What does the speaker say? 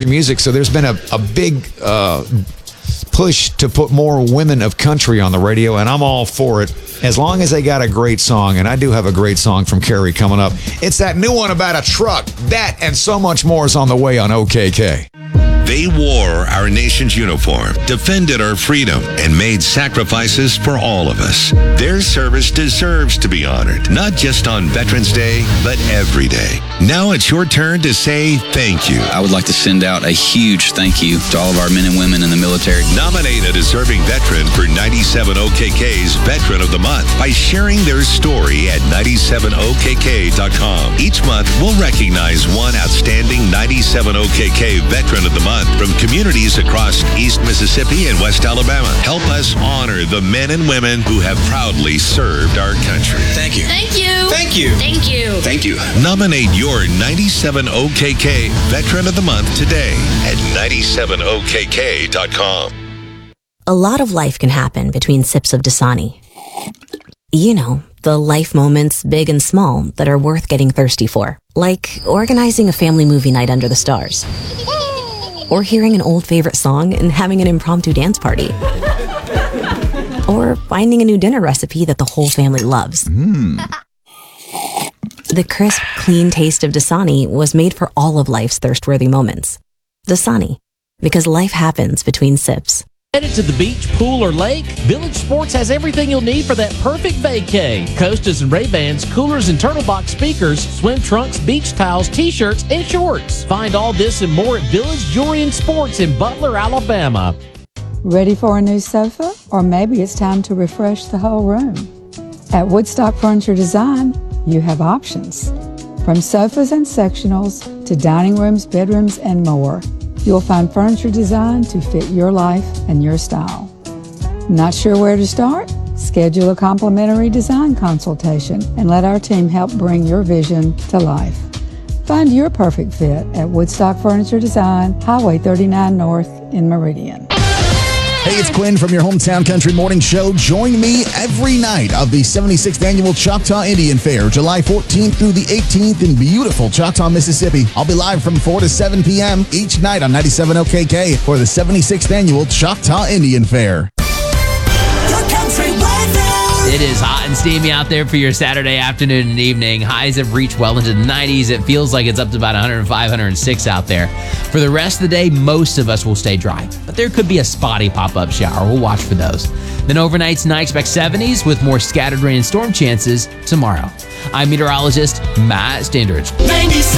music, so there's been a big push to put more women of country on the radio, and I'm all for it as long as they got a great song. And I do have a great song from Carrie coming up. It's that new one about a truck. That and so much more is on the way on OKK. They wore our nation's uniform, defended our freedom, and made sacrifices for all of us. Their service deserves to be honored, not just on Veterans Day, but every day. Now it's your turn to say thank you. I would like to send out a huge thank you to all of our men and women in the military. Nominate a deserving veteran for 97 OKK's Veteran of the Month by sharing their story at 97okk.com. Each month, we'll recognize one outstanding 97 OKK Veteran of the Month from communities across East Mississippi and West Alabama. Help us honor the men and women who have proudly served our country. Thank you. Thank you. Thank you. Thank you. Thank you. Nominate your 97 OKK Veteran of the Month today at 97okk.com. A lot of life can happen between sips of Dasani. You know, the life moments, big and small, that are worth getting thirsty for. Like organizing a family movie night under the stars. Or hearing an old favorite song and having an impromptu dance party. Or finding a new dinner recipe that the whole family loves. The crisp, clean taste of Dasani was made for all of life's thirst-worthy moments. Dasani, because life happens between sips. Headed to the beach, pool, or lake? Village Sports has everything you'll need for that perfect vacay. Costas and Ray-Bans, coolers and turtle box speakers, swim trunks, beach towels, t-shirts, and shorts. Find all this and more at Village Jewelry and Sports in Butler, Alabama. Ready for a new sofa? Or maybe it's time to refresh the whole room. At Woodstock Furniture Design, you have options. From sofas and sectionals to dining rooms, bedrooms, and more. You'll find furniture designed to fit your life and your style. Not sure where to start? Schedule a complimentary design consultation and let our team help bring your vision to life. Find your perfect fit at Woodstock Furniture Design, Highway 39 North in Meridian. Hey, it's Quinn from your Hometown Country Morning Show. Join me every night of the 76th Annual Choctaw Indian Fair, July 14th through the 18th in beautiful Choctaw, Mississippi. I'll be live from 4 to 7 p.m. each night on 97 OKK for the 76th Annual Choctaw Indian Fair. It is hot and steamy out there for your Saturday afternoon and evening. Highs have reached well into the 90s. It feels like it's up to about 105, 106 out there. For the rest of the day, most of us will stay dry, but there could be a spotty pop-up shower. We'll watch for those. Then overnight tonight, expect 70s with more scattered rain and storm chances tomorrow. I'm meteorologist Matt Standridge. 97.